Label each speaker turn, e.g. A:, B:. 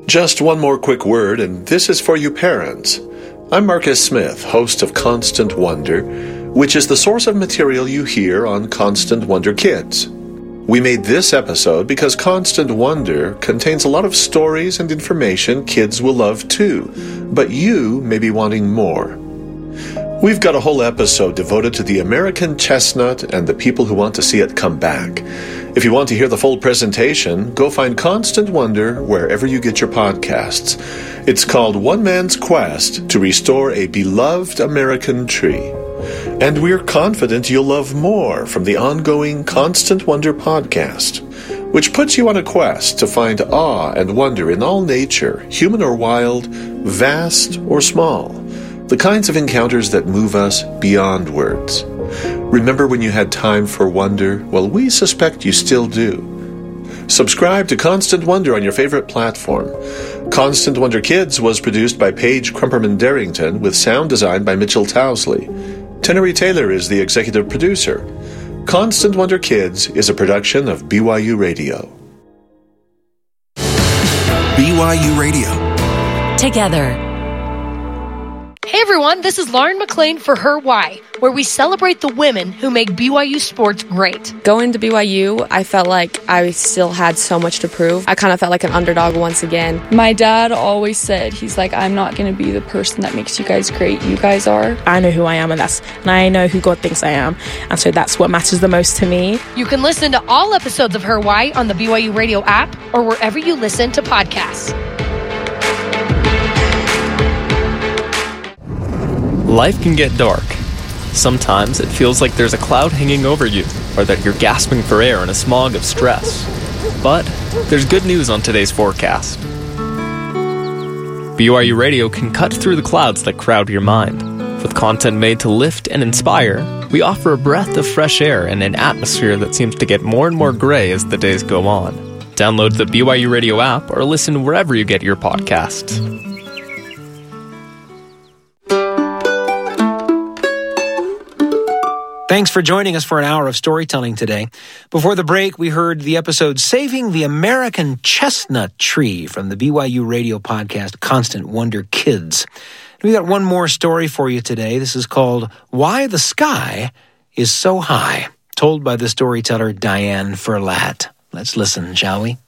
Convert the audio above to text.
A: Just one more quick word, and this is for you parents. I'm Marcus Smith, host of Constant Wonder, which is the source of material you hear on Constant Wonder Kids. We made this episode because Constant Wonder contains a lot of stories and information kids will love too, but you may be wanting more. We've got a whole episode devoted to the American chestnut and the people who want to see it come back. If you want to hear the full presentation, go find Constant Wonder wherever you get your podcasts. It's called One Man's Quest to Restore a Beloved American Tree. And we're confident you'll love more from the ongoing Constant Wonder podcast, which puts you on a quest to find awe and wonder in all nature, human or wild, vast or small. The kinds of encounters that move us beyond words. Remember when you had time for wonder? Well, we suspect you still do. Subscribe to Constant Wonder on your favorite platform. Constant Wonder Kids was produced by Paige Crumperman Darrington with sound design by Mitchell Towsley. Tenery Taylor is the executive producer. Constant Wonder Kids is a production of BYU Radio.
B: BYU Radio.
C: Together.
D: Hey everyone, this is Lauren McLean for Her Why, where we celebrate the women who make BYU sports great.
E: Going to BYU, I felt like I still had so much to prove. I kind of felt like an underdog once again.
F: My dad always said, he's like, I'm not going to be the person that makes you guys great. You guys are.
G: I know who I am, and I know who God thinks I am. And so that's what matters the most to me.
D: You can listen to all episodes of Her Why on the BYU Radio app or wherever you listen to podcasts.
H: Life can get dark. Sometimes it feels like there's a cloud hanging over you, or that you're gasping for air in a smog of stress. But there's good news on today's forecast. BYU Radio can cut through the clouds that crowd your mind. With content made to lift and inspire, we offer a breath of fresh air in an atmosphere that seems to get more and more gray as the days go on. Download the BYU Radio app or listen wherever you get your podcasts.
I: Thanks for joining us for an hour of storytelling today. Before the break, we heard the episode Saving the American Chestnut Tree from the BYU Radio podcast Constant Wonder Kids. We got one more story for you today. This is called Why the Sky is So High, told by the storyteller Diane Ferlat. Let's listen, shall we?